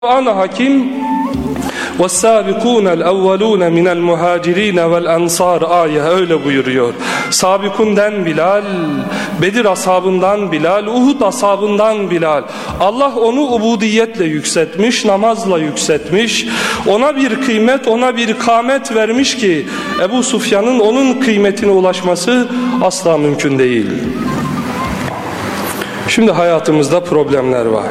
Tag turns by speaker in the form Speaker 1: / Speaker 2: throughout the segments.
Speaker 1: Kur'an-ı Hakim وَالسَّابِقُونَ الْاَوَّلُونَ مِنَ الْمُهَاجِرِينَ وَالْاَنْصَارِ ayet öyle buyuruyor. Sabikundan Bilal, Bedir ashabından Bilal, Uhud ashabından Bilal. Allah onu ubudiyetle yükseltmiş, namazla yükseltmiş. Ona bir kıymet, ona bir kâmet vermiş ki Ebu Sufyan'ın onun kıymetine ulaşması asla mümkün değil. Şimdi hayatımızda problemler var.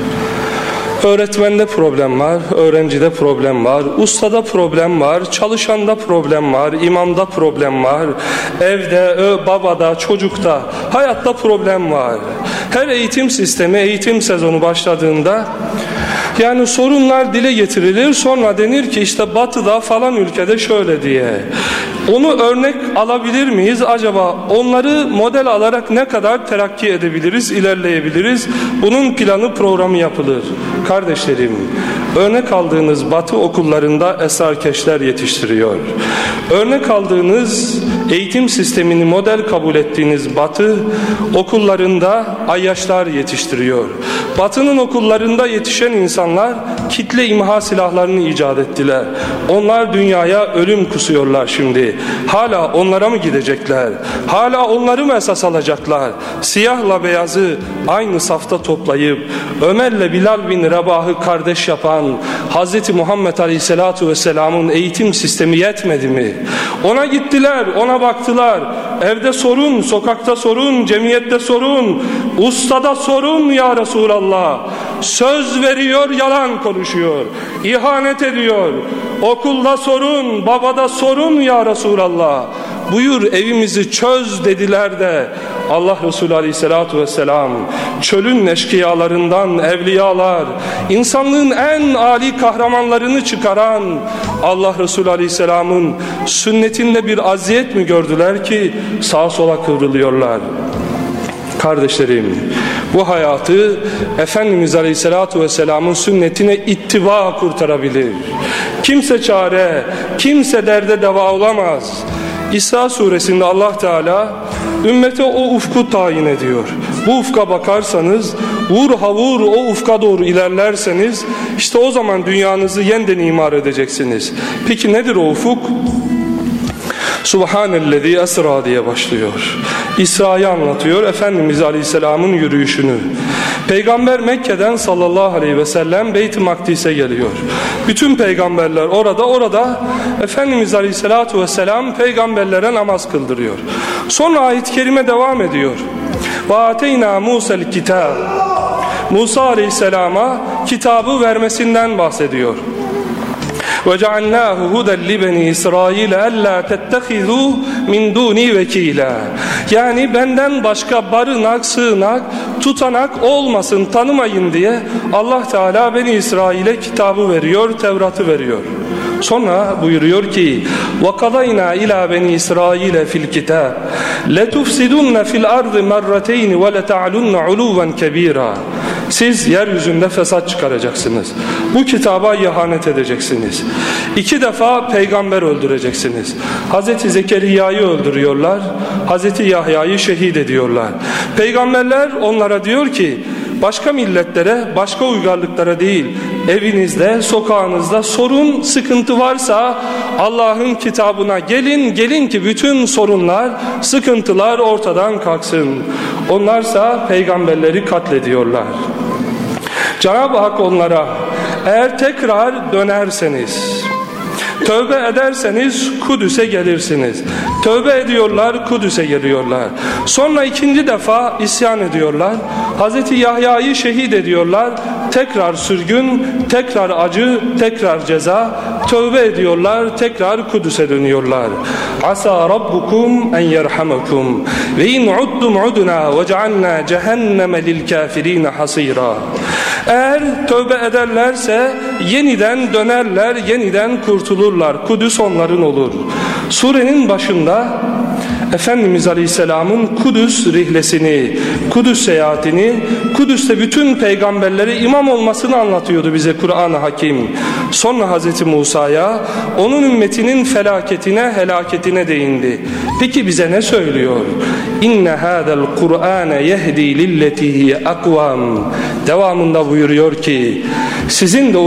Speaker 1: Öğretmende problem var, öğrencide problem var, ustada problem var, çalışanda problem var, imamda problem var, evde, babada, çocukta, hayatta problem var. Her eğitim sistemi, eğitim sezonu başladığında yani sorunlar dile getirilir, sonra denir ki işte batıda falan ülkede şöyle diye. Onu örnek alabilir miyiz? Acaba onları model alarak ne kadar terakki edebiliriz, ilerleyebiliriz? Bunun planı, programı yapılır. Kardeşlerim, örnek aldığınız batı okullarında esrarkeşler yetiştiriyor. Örnek aldığınız eğitim sistemini model kabul ettiğiniz batı okullarında ayyaşlar yetiştiriyor. Batının okullarında yetişen insanlar kitle imha silahlarını icat ettiler. Onlar dünyaya ölüm kusuyorlar şimdi. Hala onlara mı gidecekler? Hala onları mı esas alacaklar? Siyahla beyazı aynı safta toplayıp Ömer'le Bilal bin Rabah'ı kardeş yapan Hz. Muhammed Aleyhisselatu Vesselam'ın eğitim sistemi yetmedi mi? Ona gittiler, ona baktılar. Evde sorun, sokakta sorun, cemiyette sorun, ustada sorun ya Resulallah. Söz veriyor, yalan konuşuyor. İhanet ediyor. Okulda sorun, babada sorun ya Resulallah. Buyur evimizi çöz dediler de Allah Resulü Aleyhisselatü Vesselam çölün eşkıyalarından evliyalar, insanlığın en âli kahramanlarını çıkaran Allah Resulü Aleyhisselam'ın sünnetinde bir aziyet mi gördüler ki sağa sola kıvrılıyorlar? Kardeşlerim, bu hayatı Efendimiz Aleyhisselatü Vesselam'ın sünnetine ittiba kurtarabilir. Kimse çare, kimse derde deva olamaz. İsra suresinde Allah Teala ümmete o ufku tayin ediyor. Bu ufka bakarsanız, vur havur o ufka doğru ilerlerseniz işte o zaman dünyanızı yeniden imar edeceksiniz. Peki nedir o ufuk? Subhanellezi esra diye başlıyor. İsra'yı anlatıyor, Efendimiz Aleyhisselam'ın yürüyüşünü. Peygamber Mekke'den sallallahu aleyhi ve sellem Beyt-i Makdis'e geliyor. Bütün peygamberler orada Efendimiz Aleyhisselatü Vesselam peygamberlere namaz kıldırıyor. Sonra ayet-i kerime devam ediyor. وَاَتَيْنَا مُوسَى الْكِتَابِ Musa Aleyhisselam'a kitabı vermesinden bahsediyor. وَجَعَلْنَاهُ هُدًى لِبَنِي إِسْرَائِيلَ أَلَّا تَتَّخِذُوا مِنْ دُونِي وَكِيلًا Yani benden başka barınak, sığınak, tutanak olmasın, tanımayın diye Allah Teala Beni İsrail'e kitabı veriyor, Tevrat'ı veriyor. Sonra buyuruyor ki وَقَضَيْنَا إِلَى بَنِي إِسْرَائِيلَ فِي الْكِتَابِ لَتُفْسِدُنَّ فِي الْأَرْضِ مَرَّتَيْنِ وَلَتَعْلُنَّ عُلُوًّا كَب۪يرًا Siz yeryüzünde fesat çıkaracaksınız. Bu kitaba ihanet edeceksiniz. 2 defa peygamber öldüreceksiniz. Hazreti Zekeriya'yı öldürüyorlar. Hazreti Yahya'yı şehit ediyorlar. Peygamberler onlara diyor ki başka milletlere, başka uygarlıklara değil, evinizde, sokağınızda sorun, sıkıntı varsa Allah'ın kitabına gelin ki bütün sorunlar, sıkıntılar ortadan kalksın. Onlarsa peygamberleri katlediyorlar. Cenab-ı Hak onlara eğer tekrar dönerseniz, tövbe ederseniz Kudüs'e gelirsiniz. Tövbe ediyorlar, Kudüs'e geliyorlar. Sonra 2. defa isyan ediyorlar. Hazreti Yahya'yı şehit ediyorlar. Tekrar sürgün, tekrar acı, tekrar ceza. Tövbe ediyorlar, tekrar Kudüs'e dönüyorlar. Asa rabbukum en yerhamakum ve in uddum udna ve cealna cehenneme lil kafirin hasira. Eğer tövbe ederlerse yeniden dönerler, yeniden kurtulurlar. Kudüs onların olur. Surenin başında Efendimiz Aleyhisselam'ın Kudüs rihlesini, Kudüs seyahatini, Kudüs'te bütün peygamberlere imam olmasını anlatıyordu bize Kur'an-ı Hakim. Sonra Hz. Musa'ya, onun ümmetinin felaketine, helaketine değindi. Peki bize ne söylüyor? İnne hâzel Kur'âne yehdi lilletihi akvam. Devamında buyuruyor ki, sizin de